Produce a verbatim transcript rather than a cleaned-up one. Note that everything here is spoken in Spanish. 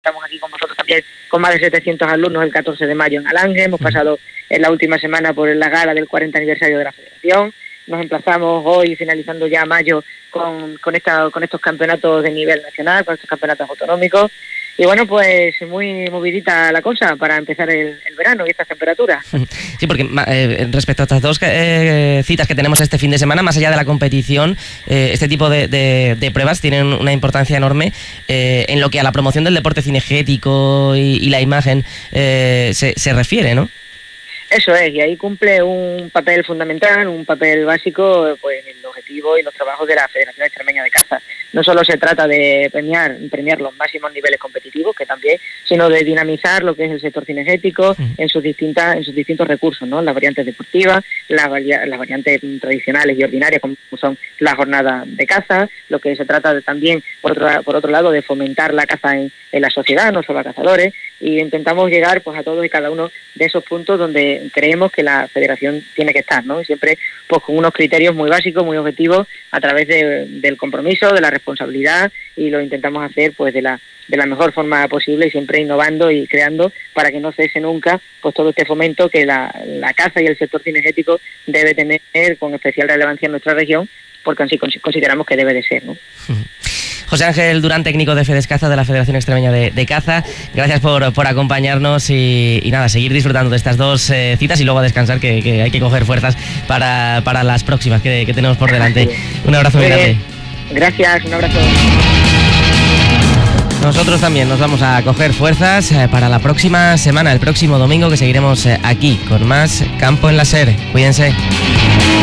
Estamos aquí con vosotros también, con más de setecientos alumnos el catorce de mayo en Alange. Hemos pasado en la última semana por la gala del cuarenta aniversario de la Federación. Nos emplazamos hoy, finalizando ya mayo, con, con, esta, con estos campeonatos de nivel nacional, con estos campeonatos autonómicos. Y bueno, pues muy movidita la cosa para empezar el, el verano y estas temperaturas. Sí, porque eh, respecto a estas dos eh, citas que tenemos este fin de semana, más allá de la competición, eh, este tipo de, de, de pruebas tienen una importancia enorme eh, en lo que a la promoción del deporte cinegético y, y la imagen eh, se, se refiere, ¿no? Eso es, y ahí cumple un papel fundamental, un papel básico, pues en el objetivo y los trabajos de la Federación Extremeña de Caza. No solo se trata de premiar, premiar los máximos niveles competitivos, que también, sino de dinamizar lo que es el sector cinegético uh-huh. en sus distintas, en sus distintos recursos, ¿no? Las variantes deportivas, las, varia, las variantes tradicionales y ordinarias, como son las jornadas de caza, lo que se trata de también, por otro, por otro lado, de fomentar la caza en, en la sociedad, no solo a cazadores, y intentamos llegar pues a todos y cada uno de esos puntos donde creemos que la federación tiene que estar, ¿no? Y siempre pues con unos criterios muy básicos, muy objetivos, a través de, del compromiso, de la responsabilidad, y lo intentamos hacer pues de la de la mejor forma posible, y siempre innovando y creando para que no cese nunca pues todo este fomento que la, la caza y el sector cinegético debe tener con especial relevancia en nuestra región, porque así consideramos que debe de ser, ¿no? José Ángel Durán, técnico de FedesCaza, de la Federación Extremeña de, de Caza, gracias por, por acompañarnos y, y nada, seguir disfrutando de estas dos eh, citas y luego a descansar, que, que hay que coger fuerzas para, para las próximas que, que tenemos por delante. Un abrazo muy grande. Gracias, un abrazo. Nosotros también nos vamos a coger fuerzas para la próxima semana, el próximo domingo, que seguiremos aquí con más Campo en la SER. Cuídense.